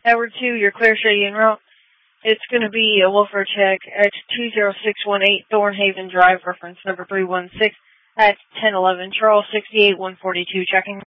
Edward 2, you're clear, shady en route. It's going to be a welfare check at 20618 Thornhaven Drive, reference number 316 at 1011, Charles 68 142, checking.